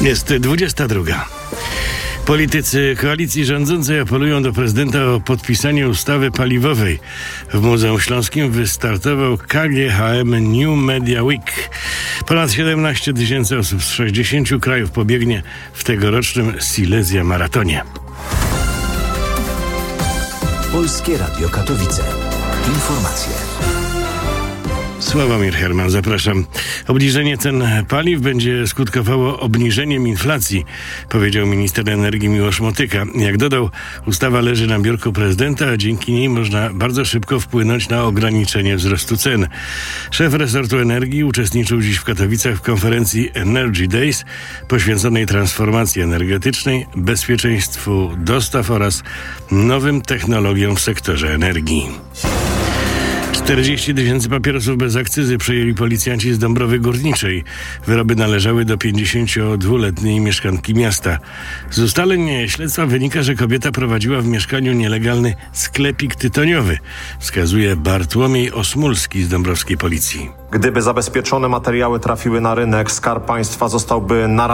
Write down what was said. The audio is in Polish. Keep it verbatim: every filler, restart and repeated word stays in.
Jest dwudziesta druga. Politycy koalicji rządzącej apelują do prezydenta o podpisanie ustawy paliwowej. W Muzeum Śląskim wystartował K G H M New Media Week. Ponad siedemnaście tysięcy osób z sześćdziesięciu krajów pobiegnie w tegorocznym Silesia Maratonie. Polskie Radio Katowice. Informacje. Sławomir Herman, zapraszam. Obniżenie cen paliw będzie skutkowało obniżeniem inflacji, powiedział minister energii Miłosz Motyka. Jak dodał, ustawa leży na biurku prezydenta, a dzięki niej można bardzo szybko wpłynąć na ograniczenie wzrostu cen. Szef resortu energii uczestniczył dziś w Katowicach w konferencji Energy Days poświęconej transformacji energetycznej, bezpieczeństwu dostaw oraz nowym technologiom w sektorze energii. czterdzieści tysięcy papierosów bez akcyzy przejęli policjanci z Dąbrowy Górniczej. Wyroby należały do pięćdziesięciodwuletniej mieszkanki miasta. Z ustaleń śledztwa wynika, że kobieta prowadziła w mieszkaniu nielegalny sklepik tytoniowy, wskazuje Bartłomiej Osmulski z dąbrowskiej policji. Gdyby zabezpieczone materiały trafiły na rynek, Skarb Państwa zostałby narażony